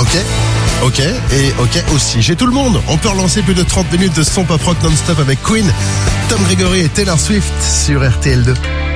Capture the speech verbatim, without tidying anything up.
Ok, ok et ok aussi. J'ai tout le monde. On peut relancer plus de trente minutes de son pop rock non-stop avec Queen, Tom Gregory et Taylor Swift sur R T L deux.